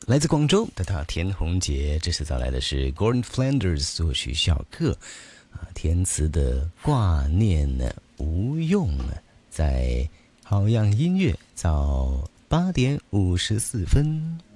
来自广州的他田宏杰，这次找来的是 Gordon Flanders 作曲小克填词的挂念呢无用在好样音乐早8:54。